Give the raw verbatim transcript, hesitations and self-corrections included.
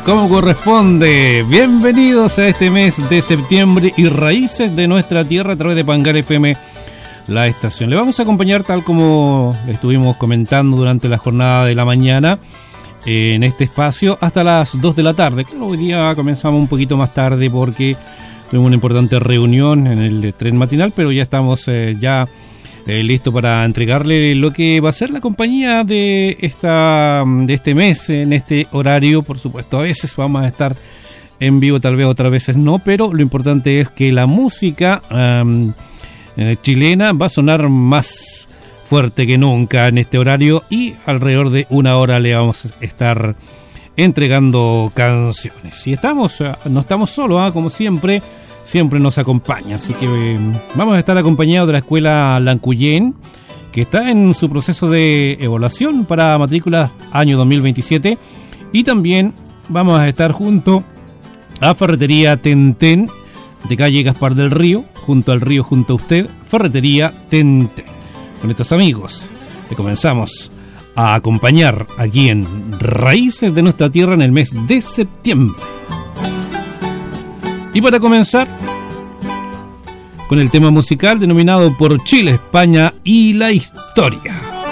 como corresponde. Bienvenidos a este mes de septiembre y raíces de nuestra tierra a través de Pangar F M, la estación. Le vamos a acompañar tal como le estuvimos comentando durante la jornada de la mañana en este espacio hasta las dos de la tarde. Claro, hoy día comenzamos un poquito más tarde porque tuvimos una importante reunión en el tren matinal, pero ya estamos eh, ya eh, listos para entregarle lo que va a ser la compañía de esta de este mes en este horario. Por supuesto, a veces vamos a estar en vivo, tal vez otras veces no, pero lo importante es que la música um, eh, chilena va a sonar más fuerte que nunca en este horario y alrededor de una hora le vamos a estar entregando canciones. Y estamos, no estamos solos, ¿eh? Como siempre, siempre nos acompaña. Así que eh, vamos a estar acompañados de la escuela Lancuyén, que está en su proceso de evaluación para matrícula año dos mil veintisiete. Y también vamos a estar junto a Ferretería Tentén, de calle Gaspar del Río, junto al río, junto a usted, Ferretería Tentén. Con estos amigos le comenzamos a acompañar aquí en Raíces de nuestra Tierra en el mes de septiembre. Y para comenzar con el tema musical denominado Por Chile, España y la Historia.